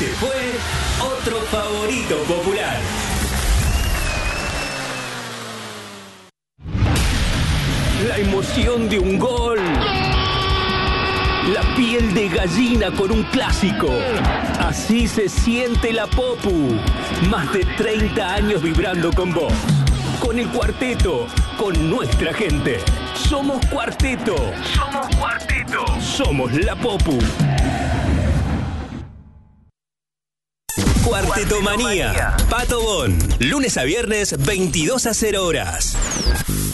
Este fue otro favorito popular. La emoción de un gol. La piel de gallina con un clásico. Así se siente la Popu. Más de 30 años vibrando con vos. Con el cuarteto. Con nuestra gente. Somos Cuarteto. Somos Cuarteto. Somos la Popu. Cuarteto Manía. Pato Bon. Lunes a viernes, 22 a 0 horas.